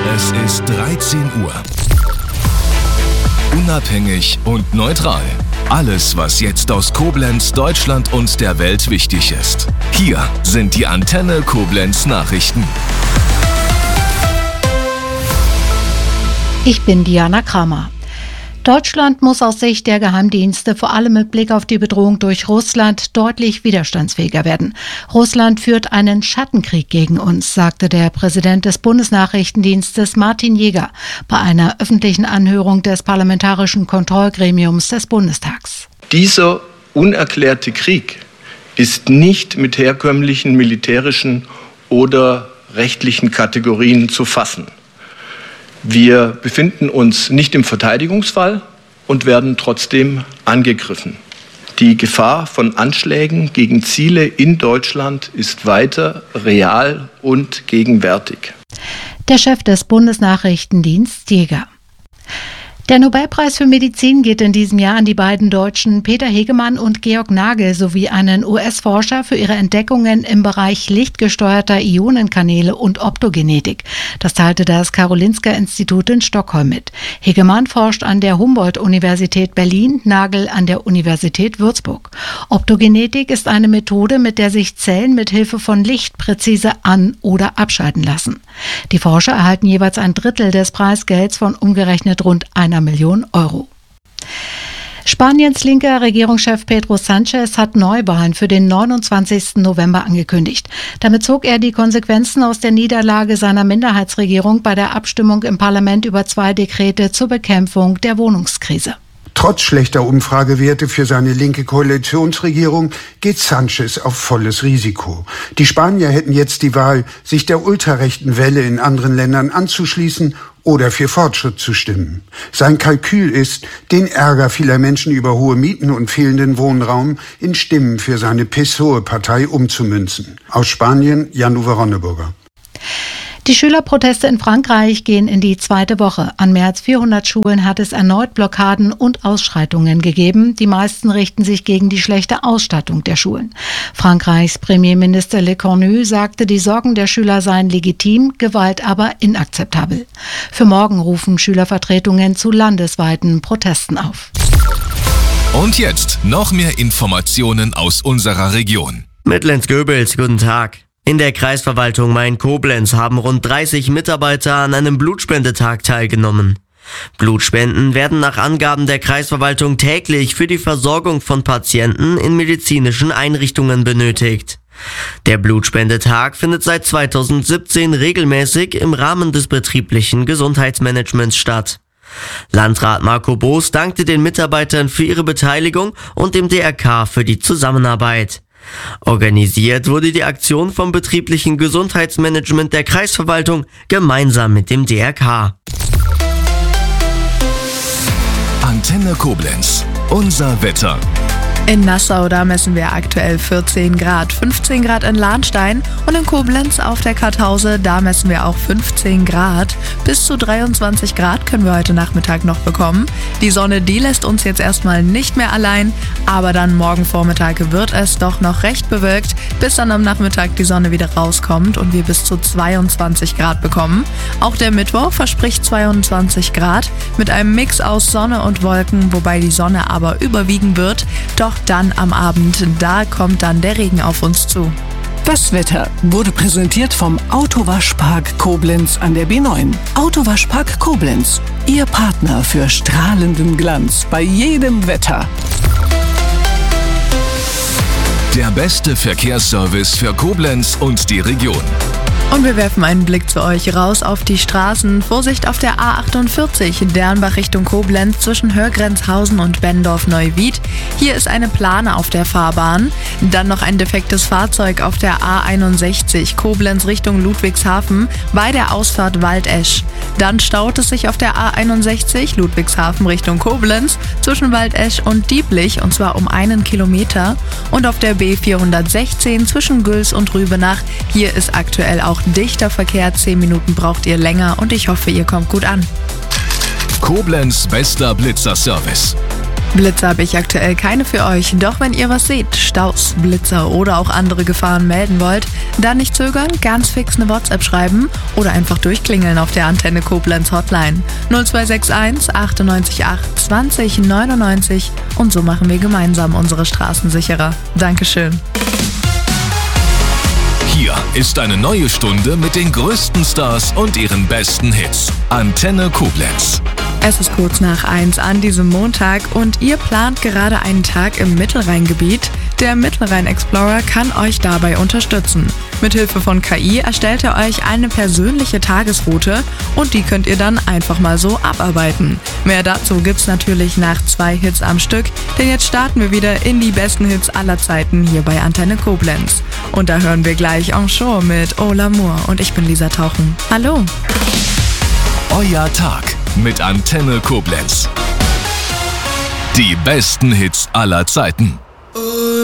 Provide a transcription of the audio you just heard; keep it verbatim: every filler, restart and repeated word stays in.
Es ist dreizehn Uhr. Unabhängig und neutral. Alles, was jetzt aus Koblenz, Deutschland und der Welt wichtig ist. Hier sind die Antenne Koblenz Nachrichten. Ich bin Diana Kramer. Deutschland muss aus Sicht der Geheimdienste vor allem mit Blick auf die Bedrohung durch Russland deutlich widerstandsfähiger werden. Russland führt einen Schattenkrieg gegen uns, sagte der Präsident des Bundesnachrichtendienstes Martin Jäger bei einer öffentlichen Anhörung des Parlamentarischen Kontrollgremiums des Bundestags. Dieser unerklärte Krieg ist nicht mit herkömmlichen militärischen oder rechtlichen Kategorien zu fassen. Wir befinden uns nicht im Verteidigungsfall und werden trotzdem angegriffen. Die Gefahr von Anschlägen gegen Ziele in Deutschland ist weiter real und gegenwärtig. Der Chef des Bundesnachrichtendienstes Jäger. Der Nobelpreis für Medizin geht in diesem Jahr an die beiden Deutschen Peter Hegemann und Georg Nagel sowie einen U S-Forscher für ihre Entdeckungen im Bereich lichtgesteuerter Ionenkanäle und Optogenetik. Das teilte das Karolinska-Institut in Stockholm mit. Hegemann forscht an der Humboldt-Universität Berlin, Nagel an der Universität Würzburg. Optogenetik ist eine Methode, mit der sich Zellen mit Hilfe von Licht präzise an- oder abschalten lassen. Die Forscher erhalten jeweils ein Drittel des Preisgelds von umgerechnet rund einer Million Euro. Spaniens linker Regierungschef Pedro Sánchez hat Neuwahlen für den neunundzwanzigsten November angekündigt. Damit zog er die Konsequenzen aus der Niederlage seiner Minderheitsregierung bei der Abstimmung im Parlament über zwei Dekrete zur Bekämpfung der Wohnungskrise. Trotz schlechter Umfragewerte für seine linke Koalitionsregierung geht Sánchez auf volles Risiko. Die Spanier hätten jetzt die Wahl, sich der ultrarechten Welle in anderen Ländern anzuschließen oder für Fortschritt zu stimmen. Sein Kalkül ist, den Ärger vieler Menschen über hohe Mieten und fehlenden Wohnraum in Stimmen für seine P S O E-Partei umzumünzen. Aus Spanien, Jan-Uwe Ronneburger. Die Schülerproteste in Frankreich gehen in die zweite Woche. An mehr als vierhundert Schulen hat es erneut Blockaden und Ausschreitungen gegeben. Die meisten richten sich gegen die schlechte Ausstattung der Schulen. Frankreichs Premierminister Le Cornu sagte, die Sorgen der Schüler seien legitim, Gewalt aber inakzeptabel. Für morgen rufen Schülervertretungen zu landesweiten Protesten auf. Und jetzt noch mehr Informationen aus unserer Region. Mit Lenz Goebels, guten Tag. In der Kreisverwaltung Main-Koblenz haben rund dreißig Mitarbeiter an einem Blutspendetag teilgenommen. Blutspenden werden nach Angaben der Kreisverwaltung täglich für die Versorgung von Patienten in medizinischen Einrichtungen benötigt. Der Blutspendetag findet seit zweitausendsiebzehn regelmäßig im Rahmen des betrieblichen Gesundheitsmanagements statt. Landrat Marco Boos dankte den Mitarbeitern für ihre Beteiligung und dem D R K für die Zusammenarbeit. Organisiert wurde die Aktion vom betrieblichen Gesundheitsmanagement der Kreisverwaltung gemeinsam mit dem D R K. Antenne Koblenz, unser Wetter. In Nassau, da messen wir aktuell vierzehn Grad, fünfzehn Grad in Lahnstein und in Koblenz auf der Kartause, da messen wir auch fünfzehn Grad. Bis zu dreiundzwanzig Grad können wir heute Nachmittag noch bekommen. Die Sonne, die lässt uns jetzt erstmal nicht mehr allein, aber dann morgen Vormittag wird es doch noch recht bewölkt, bis dann am Nachmittag die Sonne wieder rauskommt und wir bis zu zweiundzwanzig Grad bekommen. Auch der Mittwoch verspricht zweiundzwanzig Grad mit einem Mix aus Sonne und Wolken, wobei die Sonne aber überwiegen wird. Doch dann am Abend, da kommt dann der Regen auf uns zu. Das Wetter wurde präsentiert vom Autowaschpark Koblenz an der B neun. Autowaschpark Koblenz, Ihr Partner für strahlenden Glanz bei jedem Wetter. Der beste Verkehrsservice für Koblenz und die Region. Und wir werfen einen Blick zu euch raus auf die Straßen. Vorsicht auf der A achtundvierzig, Dernbach Richtung Koblenz zwischen Hörgrenzhausen und Benndorf-Neuwied. Hier ist eine Plane auf der Fahrbahn. Dann noch ein defektes Fahrzeug auf der A einundsechzig, Koblenz Richtung Ludwigshafen bei der Ausfahrt Waldesch. Dann staut es sich auf der A einundsechzig, Ludwigshafen Richtung Koblenz zwischen Waldesch und Dieblich, und zwar um einen Kilometer. Und auf der B vierhundertsechzehn zwischen Güls und Rübenach. Hier ist aktuell auch dichter Verkehr, zehn Minuten braucht ihr länger und ich hoffe, ihr kommt gut an. Koblenz bester Blitzerservice. Blitze habe ich aktuell keine für euch, doch wenn ihr was seht, Staus, Blitzer oder auch andere Gefahren melden wollt, dann nicht zögern, ganz fix eine WhatsApp schreiben oder einfach durchklingeln auf der Antenne Koblenz Hotline null zwei sechs eins achtundneunzig acht zwanzig neunundneunzig und so machen wir gemeinsam unsere Straßen sicherer. Dankeschön. Hier ist eine neue Stunde mit den größten Stars und ihren besten Hits. Antenne Koblenz. Es ist kurz nach eins an diesem Montag und ihr plant gerade einen Tag im Mittelrheingebiet. Der Mittelrhein Explorer kann euch dabei unterstützen. Mithilfe von K I erstellt er euch eine persönliche Tagesroute und die könnt ihr dann einfach mal so abarbeiten. Mehr dazu gibt's natürlich nach zwei Hits am Stück, denn jetzt starten wir wieder in die besten Hits aller Zeiten hier bei Antenne Koblenz. Und da hören wir gleich en show mit Oh L'Amour und ich bin Lisa Tauchen. Hallo! Euer Tag mit Antenne Koblenz. Die besten Hits aller Zeiten. Oh.